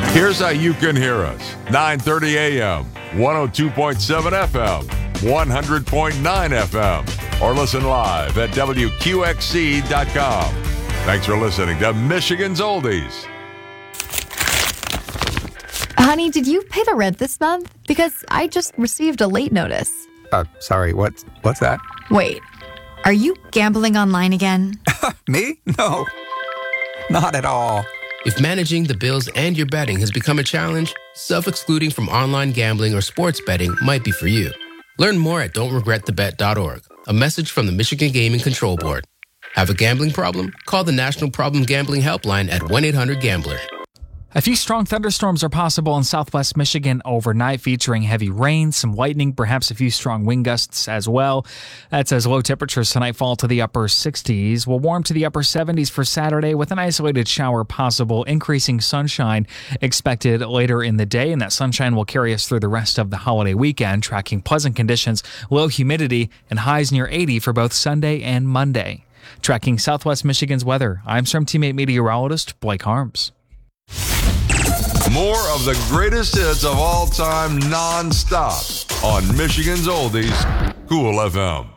Here's how you can hear us. 9:30 a.m., 102.7 FM, 100.9 FM, or listen live at WQXC.com. Thanks for listening to Michigan's Oldies. Honey, did you pay the rent this month? Because I just received a late notice. Sorry, what's that? Wait, are you gambling online again? Me? No, not at all. If managing the bills and your betting has become a challenge, self-excluding from online gambling or sports betting might be for you. Learn more at don'tregretthebet.org. A message from the Michigan Gaming Control Board. Have a gambling problem? Call the National Problem Gambling Helpline at 1-800-GAMBLER. A few strong thunderstorms are possible in southwest Michigan overnight, featuring heavy rain, some lightning, perhaps a few strong wind gusts as well. That's as low temperatures tonight fall to the upper 60s. We'll warm to the upper 70s for Saturday with an isolated shower possible, increasing sunshine expected later in the day, and that sunshine will carry us through the rest of the holiday weekend, tracking pleasant conditions, low humidity, and highs near 80 for both Sunday and Monday. Tracking southwest Michigan's weather, I'm Storm Teammate meteorologist Blake Harms. More of the greatest hits of all time non-stop on Michigan's Oldies, Cool FM.